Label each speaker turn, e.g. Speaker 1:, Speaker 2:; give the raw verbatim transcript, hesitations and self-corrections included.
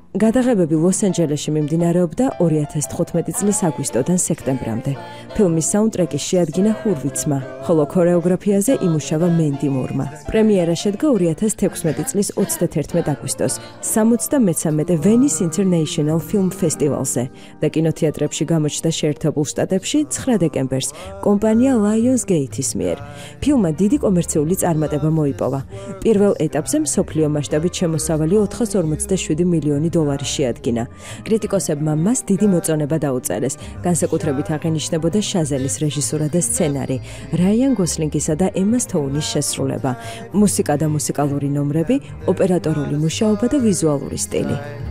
Speaker 1: გადაღებები ლოს-ანჯელესში მიმდინარეობდა ორი ათას თხუთმეტი წლის აგვისტოდან სექტემბრამდე. ფილმის საუნდტრეკი შეადგინა ჰურვიცმა, ხოლო ქორეოგრაფიაზე იმუშავა მენდი მურმა. პრემიერა შედგა ორი ათას თექვსმეტი წლის ოცდათერთმეტ აგვისტოს სამოცდამეცამეტე ვენის ინტერნეიშნალ ფილმ ფესტივალზე და კინოთეატრებში გამოჩნდა შეერთებულ შტატებში ცხრა დეკემბერს კომპანია Lionsgate-ის მიერ. ფილმმა დიდი კომერციული წარმატება მოიპოვა. პირველ ეტაპზე მსოფლიო მასშტაბით შემოსავალი ოთხას ორმოცდაშვიდი მილიონი დოლარი შეადგინა. კრიტიკოსებმა მას დიდი მოწონება დაუწერეს. განსაკუთრებით აღინიშნებოდა შაზელის რეჟისურა და სცენარი, რაიან გოსლინგისა და ემა სტოუნის შესრულება, მუსიკა და მუსიკალური ნომრები, ოპერატორული მუშაობა და ვიზუალური სტილი.